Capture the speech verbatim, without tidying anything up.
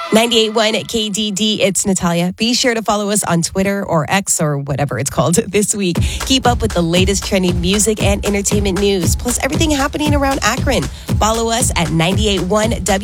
ninety-eight point one K D D, it's Natalia. Be sure to follow us on Twitter or X or whatever it's called this week. Keep up with the latest trending music and entertainment news, plus everything happening around Akron. Follow us at ninety-eight point one W.